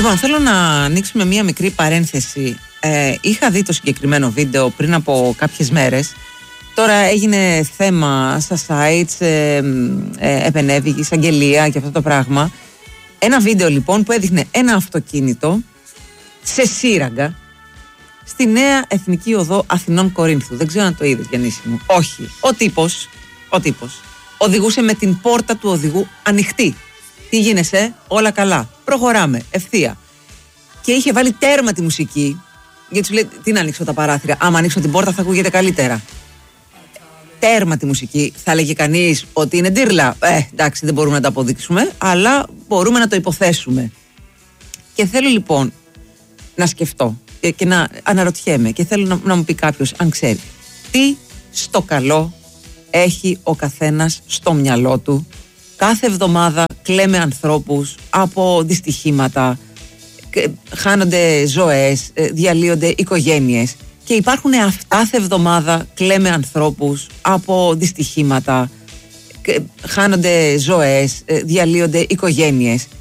Λοιπόν, θέλω να ανοίξουμε μία μικρή παρένθεση. Είχα δει το συγκεκριμένο βίντεο πριν από κάποιες μέρες. Τώρα έγινε θέμα στα sites, επενέβη, εισαγγελία και αυτό το πράγμα. Ένα βίντεο λοιπόν που έδειχνε ένα αυτοκίνητο σε σύραγγα στη Νέα Εθνική Οδό Αθηνών Κορίνθου. Δεν ξέρω αν το είδες, Γιαννήση μου. Όχι. Ο τύπος οδηγούσε με την πόρτα του οδηγού ανοιχτή. Τι γίνεσαι, όλα καλά. Προχωράμε, ευθεία. Και είχε βάλει τέρμα τη μουσική, γιατί σου λέει: τι να ανοίξω τα παράθυρα. Άμα ανοίξω την πόρτα θα ακούγεται καλύτερα. Τέρμα τη μουσική. Θα έλεγε κανείς ότι είναι ντύρλα. Εντάξει, δεν μπορούμε να το αποδείξουμε, αλλά μπορούμε να το υποθέσουμε. Και θέλω λοιπόν να σκεφτώ και να αναρωτιέμαι και θέλω να μου πει κάποιος, αν ξέρει, τι στο καλό έχει ο καθένας στο μυαλό του. Κάθε εβδομάδα κλαίμε ανθρώπους από δυστυχήματα, χάνονται ζωές, διαλύονται οικογένειες και υπάρχουν κάθε εβδομάδα κλαίμε ανθρώπους από δυστυχήματα, χάνονται ζωές, διαλύονται οικογένειες